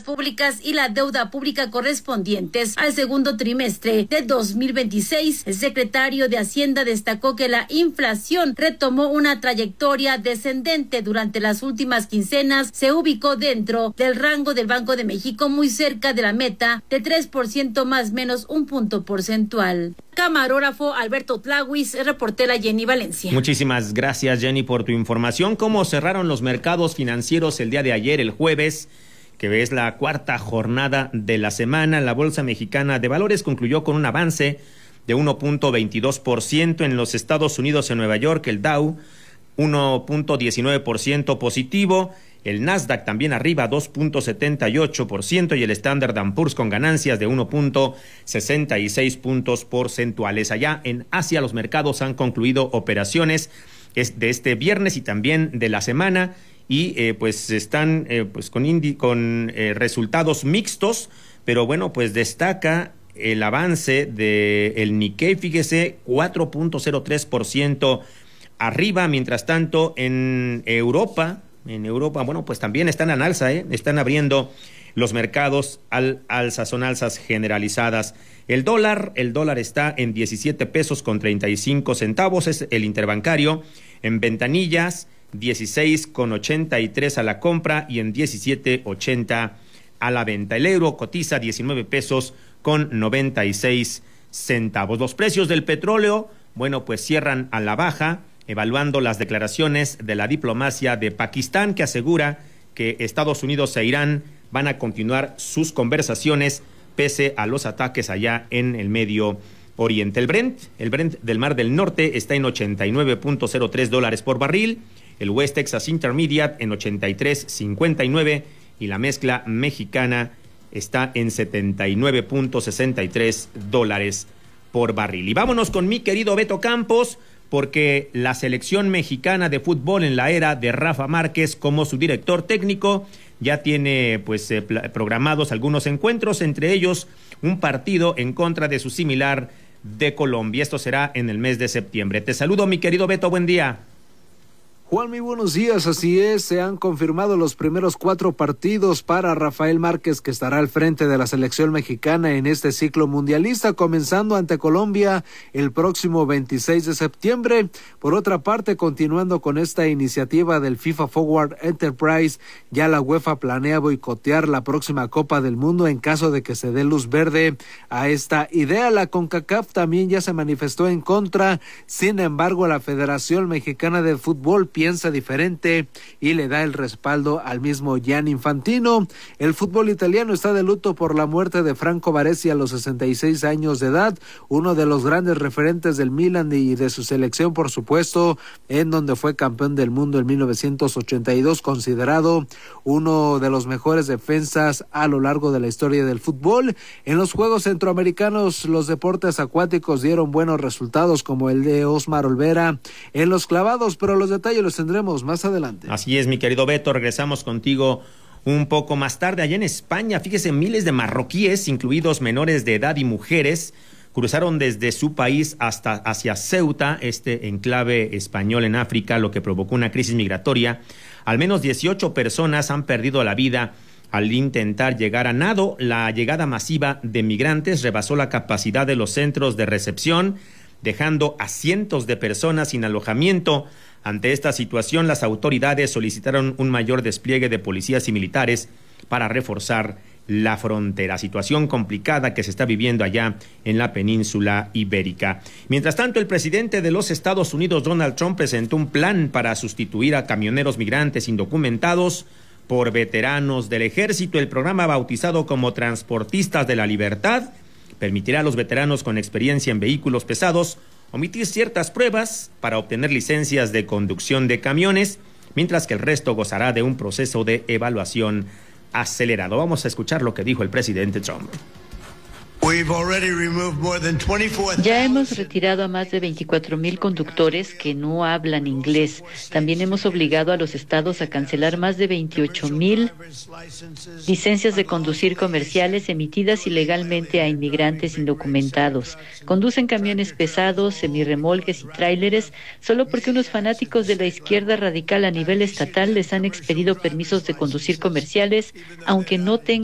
cuentas públicas y la deuda pública correspondientes al segundo trimestre de 2026. El secretario de Hacienda destacó que la inflación retomó una trayectoria descendente durante las últimas quincenas, se ubicó dentro del rango del Banco de México, muy cerca de la meta de 3% más menos un punto porcentual. Camarógrafo Alberto Tlahuis, reportera Jenny Valencia. Muchísimas gracias, Jenny, por tu información. ¿Cómo cerraron los mercados financieros el día de ayer, el jueves, que es la cuarta jornada de la semana? La Bolsa Mexicana de Valores concluyó con un avance de 1.22% en los Estados Unidos, en Nueva York, el Dow 1.19% positivo, el Nasdaq también arriba 2.78% y el Standard & Poor's con ganancias de 1.66 puntos porcentuales. Allá en Asia los mercados han concluido operaciones de este viernes y también de la semana y pues están con resultados mixtos, pero bueno, pues destaca el avance del Nikkei, fíjese, 4.03% arriba. Mientras tanto en Europa, bueno, pues también están en alza, están abriendo los mercados al alza, son alzas generalizadas. El dólar está en 17 pesos con 35 centavos, es el interbancario. En ventanillas, 16,83 a la compra y en 17,80 a la venta. El euro cotiza 19 pesos con 96 centavos. Los precios del petróleo, bueno, pues cierran a la baja, evaluando las declaraciones de la diplomacia de Pakistán, que asegura que Estados Unidos e Irán van a continuar sus conversaciones pese a los ataques allá en el Medio Oriente. El Brent del Mar del Norte está en $89.03 por barril, el West Texas Intermediate en 83.59 y la mezcla mexicana está en $79.63 por barril. Y vámonos con mi querido Beto Campos, porque la selección mexicana de fútbol en la era de Rafa Márquez como su director técnico ya tiene programados algunos encuentros, entre ellos un partido en contra de su similar de Colombia. Esto será en el mes de septiembre. Te saludo, mi querido Beto, buen día. Juan, muy buenos días, así es, se han confirmado los primeros 4 partidos para Rafael Márquez, que estará al frente de la selección mexicana en este ciclo mundialista, comenzando ante Colombia el próximo 26 de septiembre. Por otra parte, continuando con esta iniciativa del FIFA Forward Enterprise, ya la UEFA planea boicotear la próxima Copa del Mundo en caso de que se dé luz verde a esta idea. La CONCACAF también ya se manifestó en contra, sin embargo, la Federación Mexicana de Fútbol piensa diferente y le da el respaldo al mismo Gianni Infantino. El fútbol italiano está de luto por la muerte de Franco Baresi a los 66 años de edad, uno de los grandes referentes del Milan y de su selección, por supuesto, en donde fue campeón del mundo en 1982, considerado uno de los mejores defensas a lo largo de la historia del fútbol. En los Juegos Centroamericanos, los deportes acuáticos dieron buenos resultados, como el de Osmar Olvera en los clavados, pero los detalles los tendremos más adelante. Así es, mi querido Beto, regresamos contigo un poco más tarde. Allá en España, fíjese, miles de marroquíes, incluidos menores de edad y mujeres, cruzaron desde su país hacia Ceuta, este enclave español en África, lo que provocó una crisis migratoria. Al menos 18 personas han perdido la vida al intentar llegar a nado. La llegada masiva de migrantes rebasó la capacidad de los centros de recepción, dejando a cientos de personas sin alojamiento. Ante esta situación, las autoridades solicitaron un mayor despliegue de policías y militares para reforzar la frontera. Situación complicada que se está viviendo allá en la península ibérica. Mientras tanto, el presidente de los Estados Unidos, Donald Trump, presentó un plan para sustituir a camioneros migrantes indocumentados por veteranos del ejército. El programa, bautizado como Transportistas de la Libertad, permitirá a los veteranos con experiencia en vehículos pesados omitir ciertas pruebas para obtener licencias de conducción de camiones, mientras que el resto gozará de un proceso de evaluación acelerado. Vamos a escuchar lo que dijo el presidente Trump. Ya hemos retirado a más de 24,000 conductores que no hablan inglés. También hemos obligado a los estados a cancelar más de 28,000 licencias de conducir comerciales emitidas ilegalmente a inmigrantes indocumentados. Conducen camiones pesados, semirremolques y tráileres solo porque unos fanáticos de la izquierda radical a nivel estatal les han expedido permisos de conducir comerciales, aunque no tengan